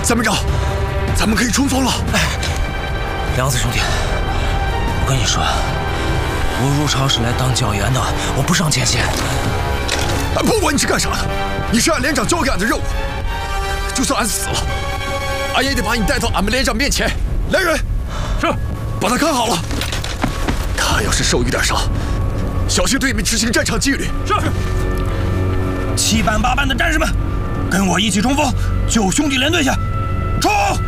三班长，咱们可以冲锋了。 哎，梁子兄弟，我跟你说，我入朝是来当教员的，我不上前线。 不管你是干啥的，你是俺连长交给俺的任务。就算俺死了，俺也得把你带到俺们连长面前。来人， 是， 把他看好了。他要是受一点伤，小心对你们执行战场纪律。 是。7班8班的战士们，跟我一起冲锋，救兄弟连队去！冲！